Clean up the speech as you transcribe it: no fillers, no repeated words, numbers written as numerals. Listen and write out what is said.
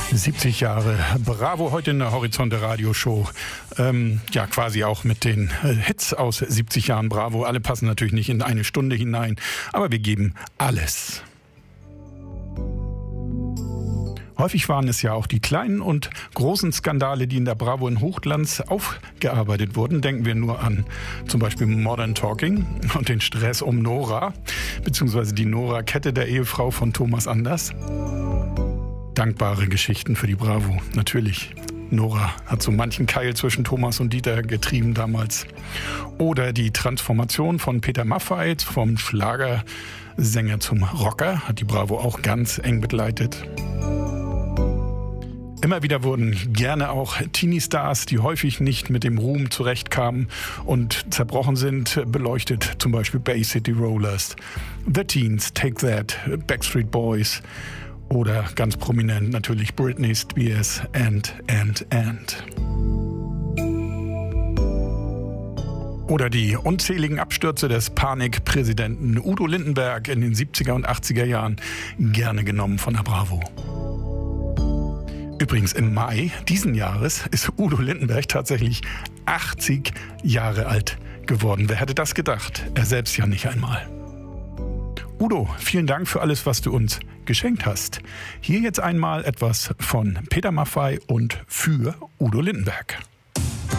70 Jahre Bravo heute in der Horizonte Radioshow. Quasi auch mit den Hits aus 70 Jahren Bravo. Alle passen natürlich nicht in eine Stunde hinein, aber wir geben alles. Häufig waren es ja auch die kleinen und großen Skandale, die in der Bravo in Hochglanz aufgearbeitet wurden. Denken wir nur an zum Beispiel Modern Talking und den Stress um Nora, beziehungsweise die Nora-Kette der Ehefrau von Thomas Anders. Dankbare Geschichten für die Bravo, natürlich. Nora hat so manchen Keil zwischen Thomas und Dieter getrieben damals. Oder die Transformation von Peter Maffay vom Schlagersänger zum Rocker hat die Bravo auch ganz eng begleitet. Immer wieder wurden gerne auch Teenie-Stars, die häufig nicht mit dem Ruhm zurechtkamen und zerbrochen sind, beleuchtet. Zum Beispiel Bay City Rollers, The Teens, Take That, Backstreet Boys oder ganz prominent natürlich Britney Spears and. Oder die unzähligen Abstürze des Panikpräsidenten Udo Lindenberg in den 70er und 80er Jahren, gerne genommen von der Bravo. Übrigens im Mai diesen Jahres ist Udo Lindenberg tatsächlich 80 Jahre alt geworden. Wer hätte das gedacht? Er selbst ja nicht einmal. Udo, vielen Dank für alles, was du uns geschenkt hast. Hier jetzt einmal etwas von Peter Maffay und für Udo Lindenberg.